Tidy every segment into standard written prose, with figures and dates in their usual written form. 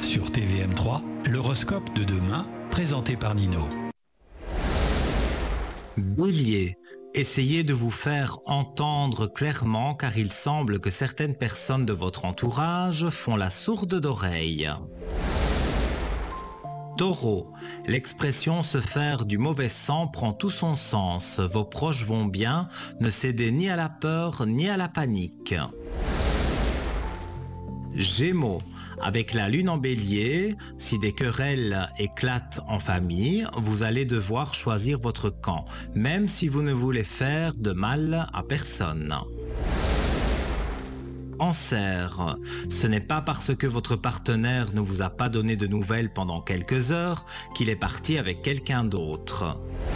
sur TVM3, l'horoscope de demain, présenté par Nino. Bélier, essayez de vous faire entendre clairement car il semble que certaines personnes de votre entourage font la sourde d'oreille. Taureau, l'expression se faire du mauvais sang prend tout son sens. Vos proches vont bien, ne cédez ni à la peur ni à la panique. Gémeaux, avec la lune en bélier, si des querelles éclatent en famille, vous allez devoir choisir votre camp, même si vous ne voulez faire de mal à personne. Cancer, ce n'est pas parce que votre partenaire ne vous a pas donné de nouvelles pendant quelques heures qu'il est parti avec quelqu'un d'autre.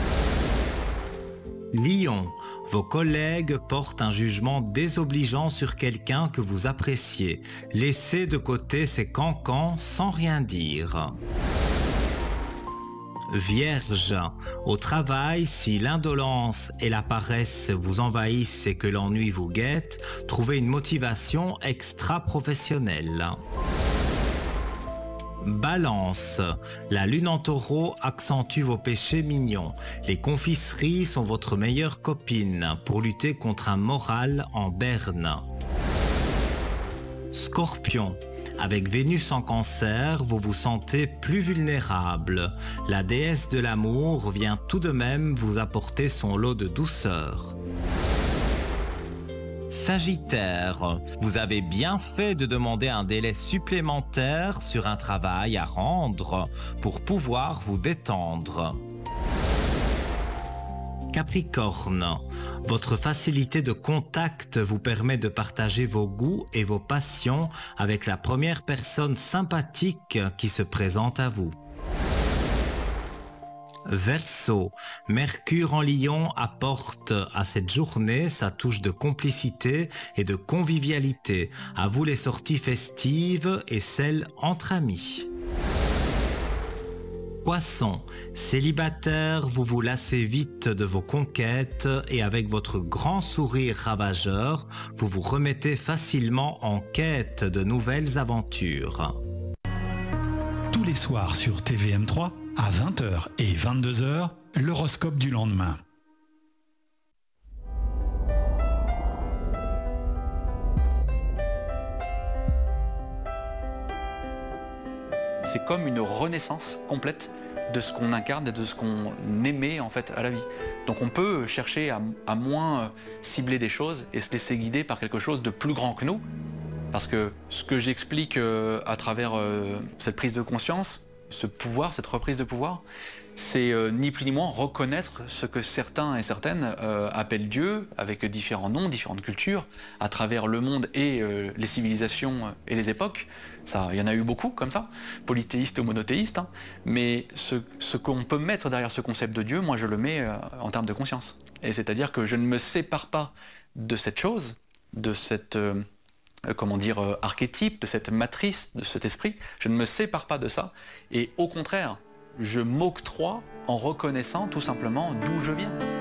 Lion, vos collègues portent un jugement désobligeant sur quelqu'un que vous appréciez. Laissez de côté ces cancans sans rien dire. Vierge, au travail, si l'indolence et la paresse vous envahissent et que l'ennui vous guette, trouvez une motivation extra-professionnelle. Balance, la lune en taureau accentue vos péchés mignons. Les confiseries sont votre meilleure copine pour lutter contre un moral en berne. Scorpion, avec Vénus en cancer, vous vous sentez plus vulnérable. La déesse de l'amour vient tout de même vous apporter son lot de douceur. Sagittaire, vous avez bien fait de demander un délai supplémentaire sur un travail à rendre pour pouvoir vous détendre. Capricorne, votre facilité de contact vous permet de partager vos goûts et vos passions avec la première personne sympathique qui se présente à vous. Verseau, Mercure en Lion apporte à cette journée sa touche de complicité et de convivialité. À vous les sorties festives et celles entre amis. Poisson, célibataire, vous vous lassez vite de vos conquêtes et avec votre grand sourire ravageur, vous vous remettez facilement en quête de nouvelles aventures. Tous les soirs sur TVM3, à 20h et 22h, l'horoscope du lendemain. C'est comme une renaissance complète de ce qu'on incarne et de ce qu'on aimait en fait à la vie. Donc on peut chercher à moins cibler des choses et se laisser guider par quelque chose de plus grand que nous. Parce que ce que j'explique à travers cette prise de conscience, ce pouvoir, cette reprise de pouvoir, c'est ni plus ni moins reconnaître ce que certains et certaines appellent Dieu, avec différents noms, différentes cultures, à travers le monde et les civilisations et les époques. Ça, il y en a eu beaucoup comme ça, polythéistes ou monothéistes, hein. Mais ce qu'on peut mettre derrière ce concept de Dieu, moi je le mets en termes de conscience. Et c'est-à-dire que je ne me sépare pas de cette chose, de cette archétype, de cette matrice, de cet esprit. Je ne me sépare pas de ça. Et au contraire, je m'octroie en reconnaissant tout simplement d'où je viens.